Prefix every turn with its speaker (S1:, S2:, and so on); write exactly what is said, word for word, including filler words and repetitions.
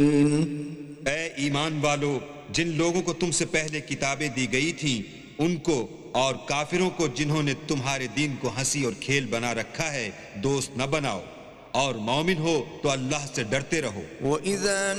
S1: ऐ ईमान वालो, जिन लोगों को तुमसे पहले किताबें दी गई थीं, उनको और काफिरों को जिन्होंने तुम्हारे दीन को हंसी और खेल बना रखा है, दोस्त न बनाओ, और मौमिन हो तो अल्लाह से डरते रहो।
S2: وإذا